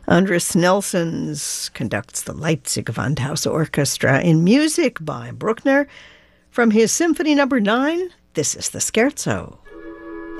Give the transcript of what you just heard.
Andres Nelsons conducts the Leipzig Gewandhaus Orchestra in music by Bruckner. From his Symphony No. 9, this is the Scherzo.